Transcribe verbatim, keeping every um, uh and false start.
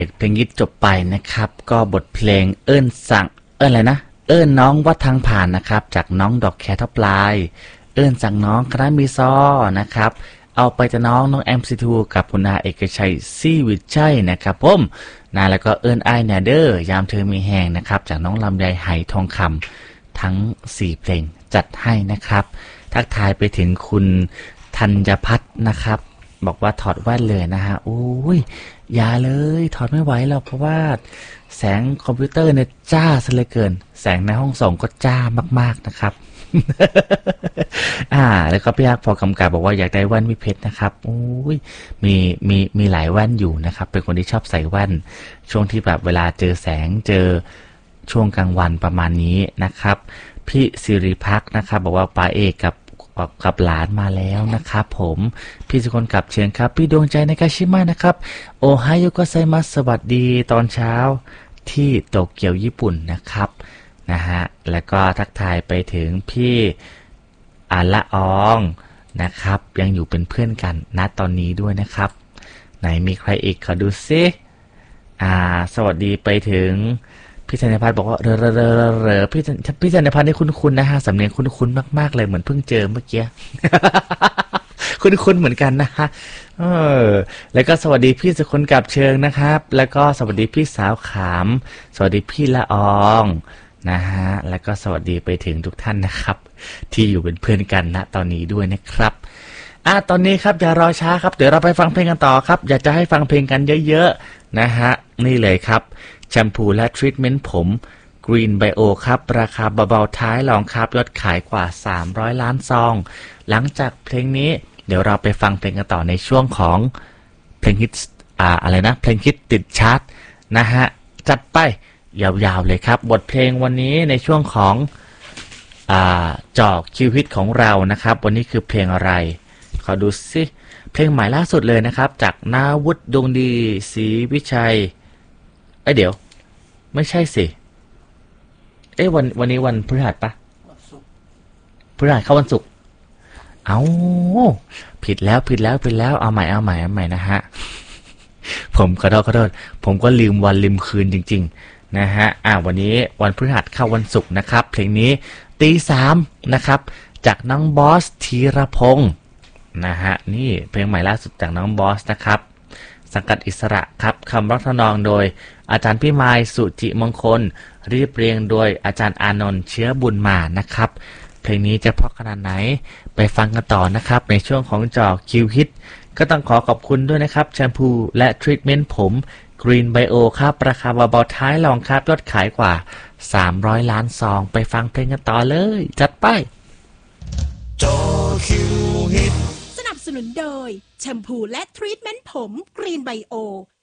เพลงยิดจบไปนะครับก็บทเพลงเอิ้นสั่งเอิ้นอะไรนะเอิ้นน้องวัดทางผ่านนะครับจากน้องดอกแคทท็อปไลน์เอิ้นสั่งน้องคณะมีซอนะครับเอาไปจะน้องน้องแอมซีทูกับคุณอาเอกชัยซีวิชัยนะครับผมนะแล้วก็เอิ้นไอเนเดอร์ยามเธอมีแหงนะครับจากน้องลำไยไหทองคำทั้งสี่เพลงจัดให้นะครับทักทายไปถึงคุณธัญพัฒน์นะครับบอกว่าถอดแว่นเลยนะฮะโอ้ยอย่าเลยถอดไม่ไหวแล้วเพราะว่าแสงคอมพิวเตอร์เนี่ยจ้าซะเหลือเกินแสงในห้องส่งก็จ้ามากๆนะครับ อ่าแล้วก็พี่ยักษ์พอกำกับบอกว่าอยากได้แว่นวิเพชรนะครับโอ้ยมีมีมีหลายแว่นอยู่นะครับเป็นคนที่ชอบใส่แว่นช่วงที่แบบเวลาเจอแสงเจอช่วงกลางวันประมาณนี้นะครับพี่สิริพักนะครับบอกว่าป้าเอกกับกับหลานมาแล้วนะครับผมพี่สุคนกับเชิญครับพี่ดวงใจในกาชิมะนะครับโอไฮโอโกไซมัสสวัสดีตอนเช้าที่โตเกียวญี่ปุ่นนะครับนะฮะแล้วก็ทักทายไปถึงพี่อาละอองนะครับยังอยู่เป็นเพื่อนกันณตอนนี้ด้วยนะครับไหนมีใครอีกขอดูซิอ่าสวัสดีไปถึงพี่ธัญพัฒน์บอกว่าเรอเรอเรอเรอพี่พี่ธัญพัฒน์นี่คุ้นๆนะฮะสำเนียงคุ้นๆมากๆเลยเหมือนเพิ่งเจอเมื่อกี้ คุ้นๆเหมือนกันนะฮะเออแล้วก็สวัสดีพี่สุคนกับเชิงนะครับแล้วก็สวัสดีพี่สาวขามสวัสดีพี่ละอองนะฮะแล้วก็สวัสดีไปถึงทุกท่านนะครับที่อยู่เป็นเพื่อนกันณตอนนี้ด้วยนะครับอ่ะตอนนี้ครับอย่ารอช้าครับเดี๋ยวเราไปฟังเพลงกันต่อครับอยากจะให้ฟังเพลงกันเยอะๆนะฮะนี่เลยครับแชมพูและทรีทเมนต์ผม Green Bio ครับราคาเบาๆท้ายรองครับยอดขายกว่าสามร้อยล้านซองหลังจากเพลงนี้เดี๋ยวเราไปฟังเพลงกันต่อในช่วงของเพลงฮิตอ่าอะไรนะเพลงฮิตติดชาร์ตนะฮะจัดไปยาวๆเลยครับบทเพลงวันนี้ในช่วงของอ่าจอกคิวฮิตของเรานะครับวันนี้คือเพลงอะไรขอดูสิเพลงใหม่ล่าสุดเลยนะครับจากนาวุฒิดวงดีศรีวิชัยเอ้ยเดี๋ยวไม่ใช่สิเอ้ยวันวันนี้วันพฤหัสปะพฤหัสเข้าวันศุกร์เอาผิดแล้วผิดแล้วผิดแล้วเอาใหม่เอาใหม่เอาใหม่นะฮะผมขอโทษขอโทษผมก็ลืมวันลืมคืนจริงๆนะฮะอ่าวันนี้วันพฤหัสเข้าวันศุกร์นะครับเพลงนี้ตีสามนะครับจากน้องบอสธีรพงศ์นะฮะนี่เพลงใหม่ล่าสุดจากน้องบอสนะครับสังกัดอิสระครับคำร้องทำนองโดยอาจารย์พี่มายสุจิมงคลเรียบเรียงโดยอาจารย์อานนท์เชื้อบุญมานะครับเพลงนี้จะเพราะขนาดไหนไปฟังกันต่อนะครับในช่วงของจอคิวฮิตก็ต้องขอขอบคุณด้วยนะครับแชมพูและทรีทเมนต์ผม Green Bio ครับราคาเบาๆท้ายรองครับยอดขายกว่าสามร้อยล้านซองไปฟังเพลงกันต่อเลยจัดไปจอคิวฮิตสนับสนุนโดยแชมพูและทรีทเมนต์ผม Green Bio